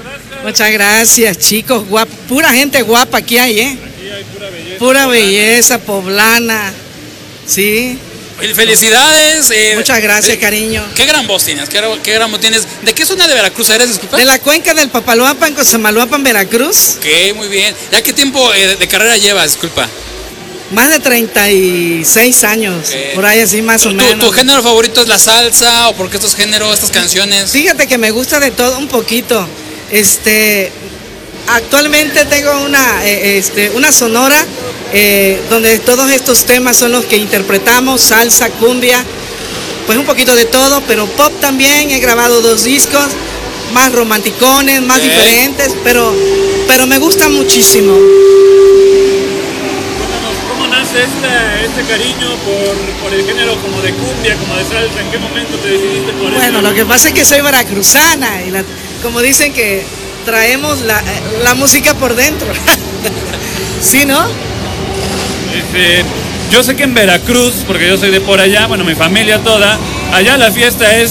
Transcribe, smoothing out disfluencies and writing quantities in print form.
Muchas gracias, chicos. Pura gente guapa aquí hay, ¿eh? Aquí hay pura belleza. Pura belleza poblana. Sí. Felicidades. Muchas gracias, cariño. Qué gran voz tienes, qué gran voz tienes. ¿De qué zona de Veracruz eres, disculpa? De la cuenca del Papaloapan, Cosamaloapan, Veracruz. Ok, muy bien. ¿Ya qué tiempo de carrera llevas, disculpa? Más de 36 años, por ahí así más o menos. ¿Tu género favorito es la salsa o por qué estos géneros, estas canciones? Fíjate que me gusta de todo un poquito. Actualmente tengo una sonora donde todos estos temas son los que interpretamos, salsa, cumbia, pues un poquito de todo, pero pop también. He grabado 2 discos, más romanticones, más diferentes, pero me gusta muchísimo. ¿Cómo nace este cariño por el género como de cumbia, como de salsa? ¿En qué momento te decidiste por eso? Bueno, lo que pasa es que soy veracruzana y como dicen que traemos la música por dentro. ¿Sí, no? Yo sé que en Veracruz, porque yo soy de por allá, bueno, mi familia toda, allá la fiesta es